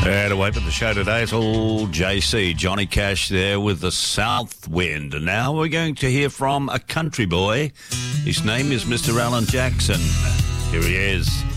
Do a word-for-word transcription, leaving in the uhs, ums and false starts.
And away from the show today, it's all J C, Johnny Cash there with the South Wind. And now we're going to hear from a country boy. His name is Mister Alan Jackson. Here he is.